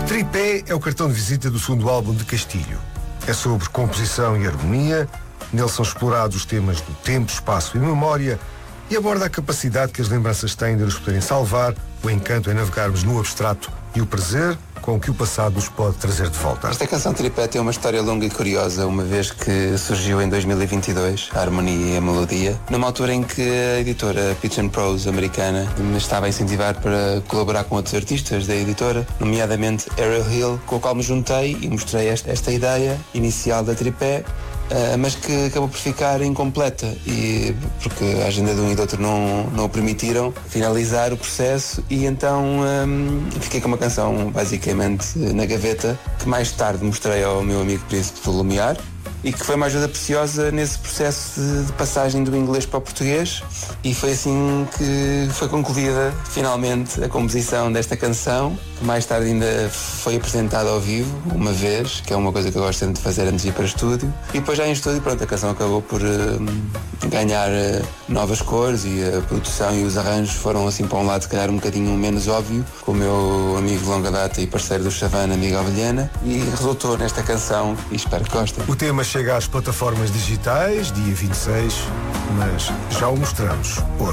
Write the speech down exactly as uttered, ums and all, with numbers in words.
Tripé é o cartão de visita do segundo álbum de Castilho. É sobre composição e harmonia, nele são explorados os temas do tempo, espaço e memória e aborda a capacidade que as lembranças têm de nos poderem salvar, o encanto em navegarmos no abstrato e o prazer com o que o passado nos pode trazer de volta. Esta canção Tripé tem uma história longa e curiosa, uma vez que surgiu em dois mil e vinte e dois, a harmonia e a melodia, numa altura em que a editora Pitch and Prose americana me estava a incentivar para colaborar com outros artistas da editora, nomeadamente Ariel Hill, com o qual me juntei e mostrei esta, esta ideia inicial da Tripé, Uh, mas que acabou por ficar incompleta e porque a agenda de um e do outro não, não o permitiram finalizar o processo e então um, fiquei com uma canção basicamente na gaveta que mais tarde mostrei ao meu amigo Príncipe do Lumiar e que foi uma ajuda preciosa nesse processo de, de passagem do inglês para o português e foi assim que foi concluída finalmente a composição desta canção, que mais tarde ainda foi apresentada ao vivo uma vez, que é uma coisa que eu gosto sempre de fazer antes de ir para o estúdio, e depois já em estúdio, pronto, a canção acabou por uh, ganhar uh, novas cores e a produção e os arranjos foram assim para um lado se calhar um bocadinho menos óbvio, com o meu amigo de longa data e parceiro do Chavana, Miguel Vilhena, e resultou nesta canção e espero que gostem. O tema chega às plataformas digitais dia vinte e seis, mas já o mostramos hoje.